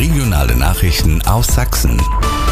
Regionale Nachrichten aus Sachsen.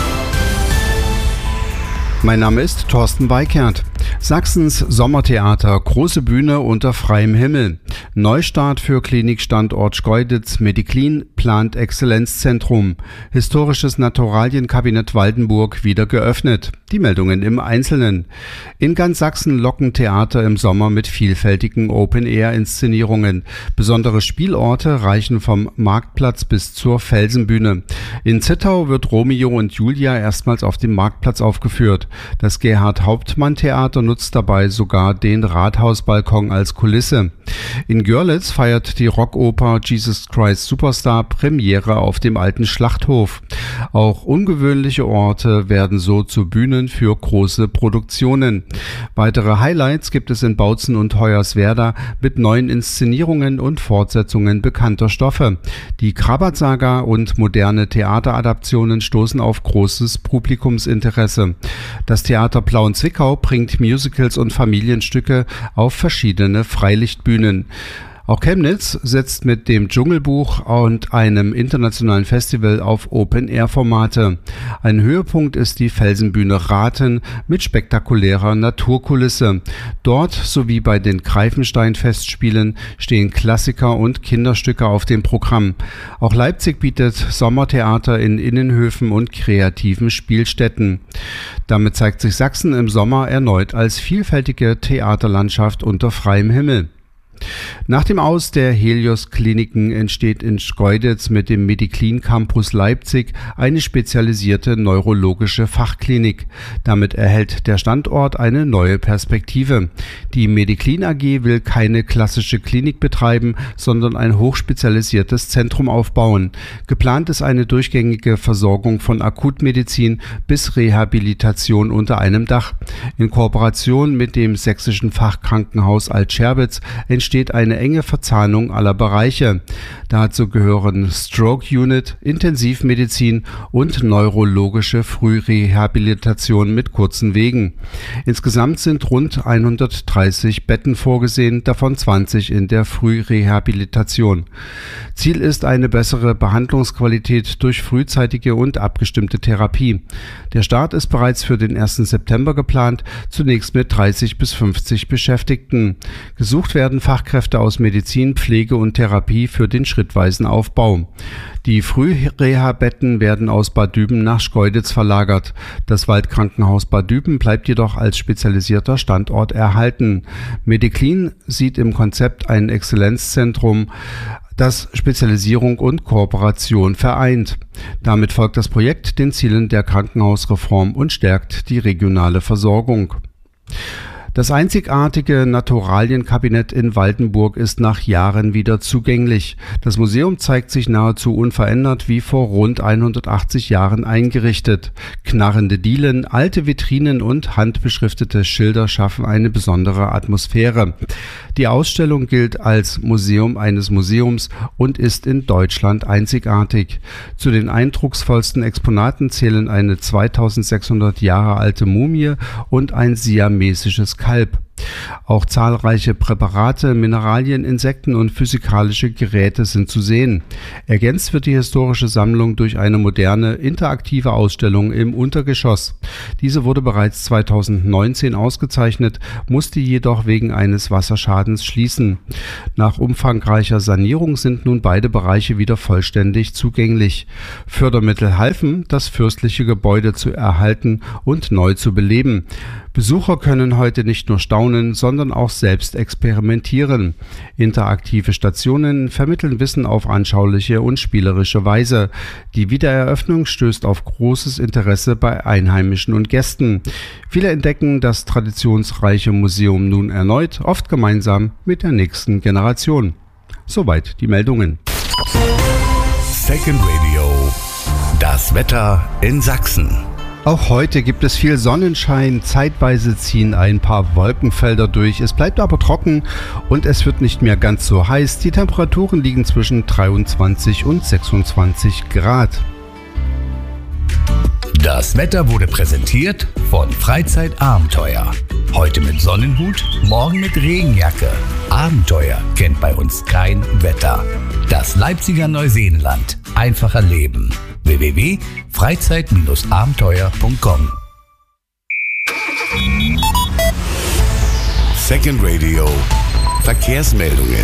Mein Name ist Thorsten Weikert. Sachsens Sommertheater, große Bühne unter freiem Himmel. Neustart für Klinikstandort Schkeuditz. Mediclin plant Exzellenzzentrum. Historisches Naturalienkabinett Waldenburg wieder geöffnet. Die Meldungen im Einzelnen. In ganz Sachsen locken Theater im Sommer mit vielfältigen Open-Air-Inszenierungen. Besondere Spielorte reichen vom Marktplatz bis zur Felsenbühne. In Zittau wird Romeo und Julia erstmals auf dem Marktplatz aufgeführt. Das Gerhard-Hauptmann-Theater nutzt dabei sogar den Rathausbalkon als Kulisse. In Görlitz feiert die Rockoper Jesus Christ Superstar Premiere auf dem alten Schlachthof. Auch ungewöhnliche Orte werden so zu Bühnen für große Produktionen. Weitere Highlights gibt es in Bautzen und Hoyerswerda mit neuen Inszenierungen und Fortsetzungen bekannter Stoffe. Die Krabat-Saga und moderne Theateradaptionen stoßen auf großes Publikumsinteresse. Das Theater Plauen-Zwickau bringt Musicals und Familienstücke auf verschiedene Freilichtbühnen. Auch Chemnitz setzt mit dem Dschungelbuch und einem internationalen Festival auf Open-Air-Formate. Ein Höhepunkt ist die Felsenbühne Rathen mit spektakulärer Naturkulisse. Dort sowie bei den Greifenstein-Festspielen stehen Klassiker und Kinderstücke auf dem Programm. Auch Leipzig bietet Sommertheater in Innenhöfen und kreativen Spielstätten. Damit zeigt sich Sachsen im Sommer erneut als vielfältige Theaterlandschaft unter freiem Himmel. Nach dem Aus der Helios-Kliniken entsteht in Schkeuditz mit dem Mediclin Campus Leipzig eine spezialisierte neurologische Fachklinik. Damit erhält der Standort eine neue Perspektive. Die Mediclin AG will keine klassische Klinik betreiben, sondern ein hochspezialisiertes Zentrum aufbauen. Geplant ist eine durchgängige Versorgung von Akutmedizin bis Rehabilitation unter einem Dach. In Kooperation mit dem sächsischen Fachkrankenhaus Alt-Scherbitz entsteht eine enge Verzahnung aller Bereiche. Dazu gehören Stroke Unit, Intensivmedizin und neurologische Frührehabilitation mit kurzen Wegen. Insgesamt sind rund 130 Betten vorgesehen, davon 20 in der Frührehabilitation. Ziel ist eine bessere Behandlungsqualität durch frühzeitige und abgestimmte Therapie. Der Start ist bereits für den 1. September geplant, zunächst mit 30 bis 50 Beschäftigten. Gesucht werden Fachkräfte aus Medizin, Pflege und Therapie für den schrittweisen Aufbau. Die Frühreha-Betten werden aus Bad Düben nach Schkeuditz verlagert. Das Waldkrankenhaus Bad Düben bleibt jedoch als spezialisierter Standort erhalten. Mediclin sieht im Konzept ein Exzellenzzentrum, das Spezialisierung und Kooperation vereint. Damit folgt das Projekt den Zielen der Krankenhausreform und stärkt die regionale Versorgung. Das einzigartige Naturalienkabinett in Waldenburg ist nach Jahren wieder zugänglich. Das Museum zeigt sich nahezu unverändert wie vor rund 180 Jahren eingerichtet. Knarrende Dielen, alte Vitrinen und handbeschriftete Schilder schaffen eine besondere Atmosphäre. Die Ausstellung gilt als Museum eines Museums und ist in Deutschland einzigartig. Zu den eindrucksvollsten Exponaten zählen eine 2600 Jahre alte Mumie und ein siamesisches Kalb. Auch zahlreiche Präparate, Mineralien, Insekten und physikalische Geräte sind zu sehen. Ergänzt wird die historische Sammlung durch eine moderne, interaktive Ausstellung im Untergeschoss. Diese wurde bereits 2019 ausgezeichnet, musste jedoch wegen eines Wasserschadens schließen. Nach umfangreicher Sanierung sind nun beide Bereiche wieder vollständig zugänglich. Fördermittel halfen, das fürstliche Gebäude zu erhalten und neu zu beleben. Besucher können heute nicht nur staunen, sondern auch selbst experimentieren. Interaktive Stationen vermitteln Wissen auf anschauliche und spielerische Weise. Die Wiedereröffnung stößt auf großes Interesse bei Einheimischen und Gästen. Viele entdecken das traditionsreiche Museum nun erneut, oft gemeinsam mit der nächsten Generation. Soweit die Meldungen. Second Radio. Das Wetter in Sachsen. Auch heute gibt es viel Sonnenschein, zeitweise ziehen ein paar Wolkenfelder durch, es bleibt aber trocken und es wird nicht mehr ganz so heiß. Die Temperaturen liegen zwischen 23 und 26 Grad. Das Wetter wurde präsentiert von Freizeitabenteuer. Heute mit Sonnenhut, morgen mit Regenjacke. Abenteuer kennt bei uns kein Wetter. Das Leipziger Neuseenland. einfach erleben. www.freizeit-abenteuer.com. Second Radio. Verkehrsmeldungen.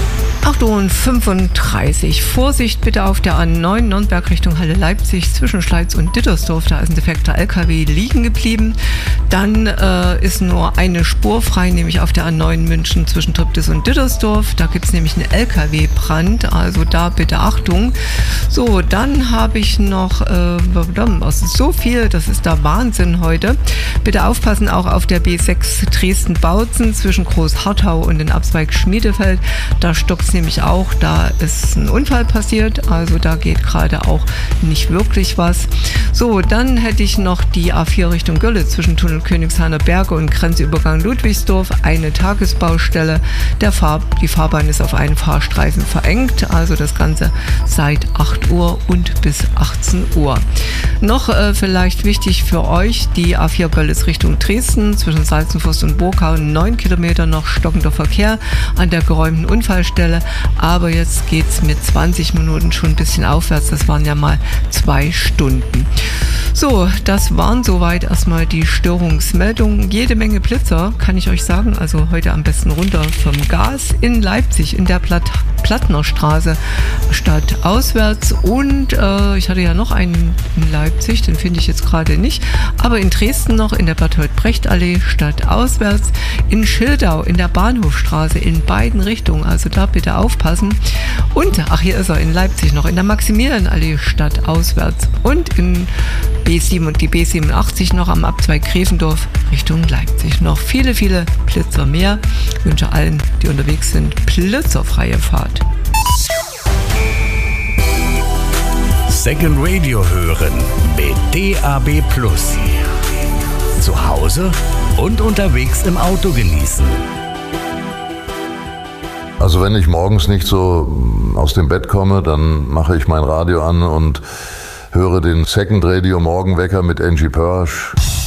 8:35 Uhr. Vorsicht bitte auf der A9 Nürnberg Richtung Halle Leipzig zwischen Schleiz und Dittersdorf. Da ist ein defekter LKW liegen geblieben. Dann ist nur eine Spur frei, nämlich auf der A9 München zwischen Triptis und Dittersdorf. Da gibt es nämlich einen LKW-Brand, also da bitte Achtung. So, dann habe ich noch so viel, das ist der Wahnsinn heute. Bitte aufpassen auch auf der B6 Dresden-Bautzen zwischen Großharthau und den Abzweig Schmiedefeld. Da stockt nämlich auch, da ist ein Unfall passiert, also da geht gerade auch nicht wirklich was. So, dann hätte ich noch die A4 Richtung Gölle zwischen Tunnel Königshainer Berge und Grenzübergang Ludwigsdorf, eine Tagesbaustelle. Die Fahrbahn ist auf einen Fahrstreifen verengt, also das Ganze seit 8 Uhr und bis 18 Uhr. Noch vielleicht wichtig für euch, die A4 Görlitz Richtung Dresden zwischen Salzenfürst und Burgau, 9 Kilometer noch stockender Verkehr an der geräumten Unfallstelle. Aber jetzt geht es mit 20 Minuten schon ein bisschen aufwärts. Das waren ja mal 2 Stunden. So, das waren soweit erstmal die Störungsmeldungen. Jede Menge Blitzer, kann ich euch sagen. Also heute am besten runter vom Gas in Leipzig in der Plattnerstraße stadtauswärts. Und ich hatte ja noch einen in Leipzig, den finde ich jetzt gerade nicht. Aber in Dresden noch in der Bertolt-Brecht-Allee stadtauswärts. In Schildau in der Bahnhofstraße in beiden Richtungen. Also da bitte aufpassen. Und, hier ist er, in Leipzig noch in der Maximilianallee stadtauswärts. Und in B7 und die B87 noch am Abzweig Gräfendorf Richtung Leipzig. Noch viele, viele Blitzer mehr. Ich wünsche allen, die unterwegs sind, blitzerfreie Fahrt. Second Radio hören mit DAB+. Zu Hause und unterwegs im Auto genießen. Also wenn ich morgens nicht so aus dem Bett komme, dann mache ich mein Radio an und höre den Second Radio Morgenwecker mit Angie Pörsch.